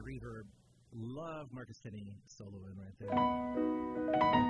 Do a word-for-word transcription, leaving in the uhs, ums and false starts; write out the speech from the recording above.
Reverb. Love Marcus Tenney solo in right there.